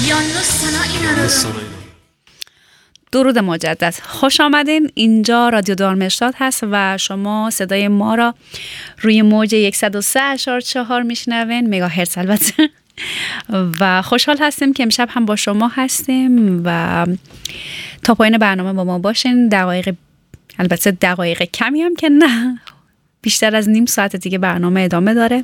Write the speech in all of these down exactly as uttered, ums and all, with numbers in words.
درود مجدد، خوش آمدین. اینجا رادیو دارمشتاد هست و شما صدای ما را روی موج صد و سه اشار چهار میشنوین، مگاهرتز البته. و خوشحال هستیم که امشب هم با شما هستیم و تا پایان برنامه با ما باشین. دقایق البته دقایق کمی هم که نه، بیشتر از نیم ساعت دیگه برنامه ادامه داره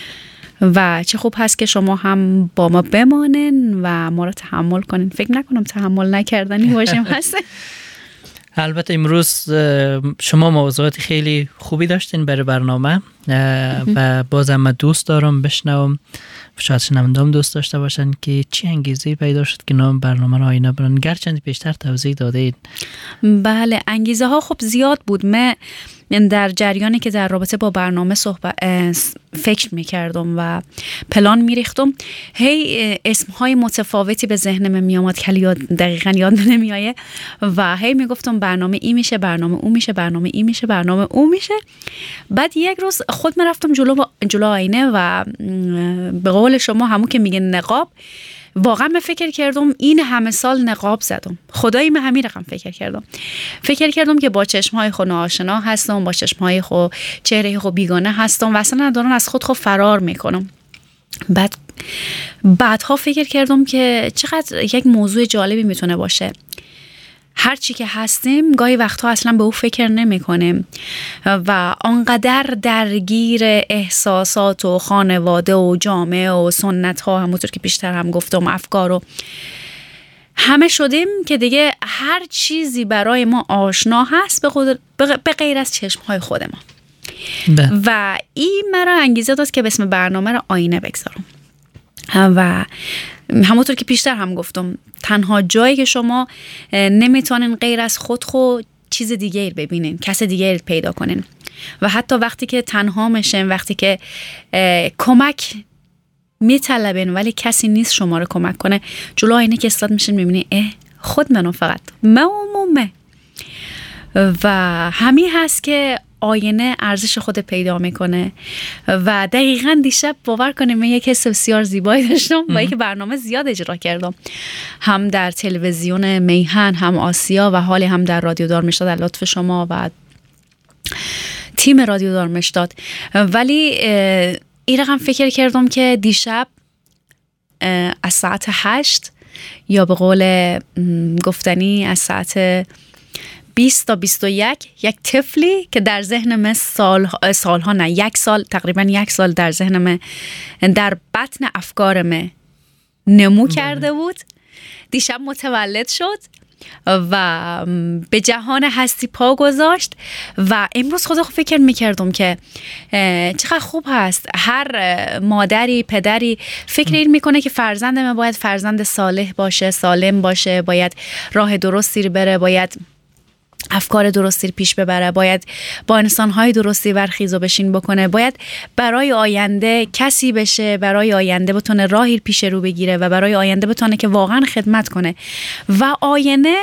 و چه خوب هست که شما هم با ما بمانین و ما رو تحمل کنین. فکر نکنم تحمل نکردنی باشیم هست. البته امروز شما موضوعات خیلی خوبی داشتین برای برنامه و بازم من دوست دارم بشنوم، شاید شنونده‌ام دوست داشته باشن که چی انگیزه پیدا شد که نام برنامه رو آینه برن، گرچند پیشتر توضیح دادید. بله، انگیزه ها خب زیاد بود. من در جریانی که در رابطه با برنامه صحبت فکر میکردم و پلان میریختم، هی اسمهای متفاوتی به ذهنم میامد که یاد دقیقاً یاد نمیایه و هی میگفتم برنامه این میشه، برنامه اون میشه، برنامه این میشه، برنامه اون میشه. بعد یک روز خود من رفتم جلو جلو آینه و به قول شما همون که میگن نقاب، واقعا من فکر کردم این همه سال نقاب زدم، خدایی من همین رقم فکر کردم فکر کردم که با چشمهای خود ناآشنا هستم، با چشمهای خود چهره خود بیگانه هستم و اصلا ندارم از خود خود فرار میکنم. بعد بعدها فکر کردم که چقدر یک موضوع جالبی میتونه باشه. هر چی که هستیم گاهی وقتها اصلا به او فکر نمی کنیم و آنقدر درگیر احساسات و خانواده و جامعه و سنت ها، همونطور که بیشتر هم گفتم، افکار و همه شدیم که دیگه هر چیزی برای ما آشنا هست به غیر از چشم های خود ما. و این مرا انگیزه داد که به اسم برنامه رو آینه بگذارم و همونطور که پیشتر هم گفتم، تنها جایی که شما نمیتونین غیر از خود خود چیز دیگه ببینین، کس دیگه پیدا کنین و حتی وقتی که تنها میشین، وقتی که کمک میطلبین ولی کسی نیست شما رو کمک کنه، جلو آینه که استاد میشین میبینین اه خود منو، فقط من و ممه. و همین هست که آینه ارزش خود پیدا میکنه و دقیقاً دیشب باور کنیم من یک حس بسیار زیبایی داشتم با اینکه برنامه زیاد اجرا کردم، هم در تلویزیون میهن، هم آسیا و حالی هم در رادیو دارمشتاد در لطف شما و تیم رادیو دارمشتاد. ولی این رقم فکر کردم که دیشب از ساعت هشت یا به قول گفتنی از ساعت بیست تا بیست و یک یک طفلی که در ذهن من سال سالها نه یک سال تقریبا یک سال در ذهن من، در بطن افکار من نمو کرده بود، دیشب متولد شد و به جهان هستی پا گذاشت. و امروز خدا خود فکر میکردم که چقدر خوب هست هر مادری پدری فکر این میکنه که فرزند من باید فرزند صالح باشه، سالم باشه، باید راه درستی بره، باید افکار درستی پیش ببره، باید با انسان‌های درستی برخیز و بشین بکنه، باید برای آینده کسی بشه، برای آینده بتونه راهی پیش رو بگیره و برای آینده بتونه که واقعا خدمت کنه. و آینه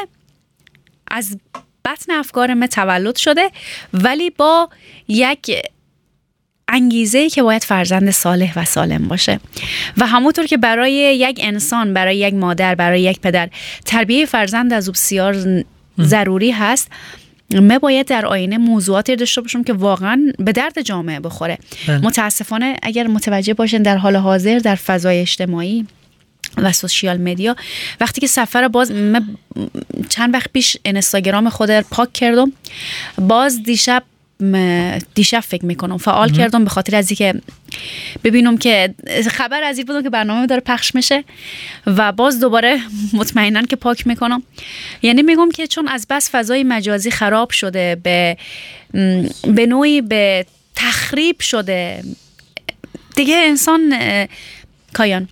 از بطن افکار من تولد شده ولی با یک انگیزه‌ای که باید فرزند صالح و سالم باشه. و همونطور که برای یک انسان، برای یک مادر، برای یک پدر تربیه فرزند از بسیار ضروری هست، ما باید در آینه موضوعاتی داشته باشم که واقعا به درد جامعه بخوره. بله. متاسفانه اگر متوجه باشین در حال حاضر در فضای اجتماعی و سوشیال مدیا، وقتی که سفر باز من چند وقت پیش اینستاگرام خود رو پاک کردم، باز دیشب دیشب فکر میکنم فعال کردم به خاطر از اینکه ببینم که خبر از این بودم که برنامه داره پخش میشه و باز دوباره مطمئناً که پاک میکنم. یعنی میگم که چون از بس فضای مجازی خراب شده، به به نوعی به تخریب شده دیگه، انسان کایان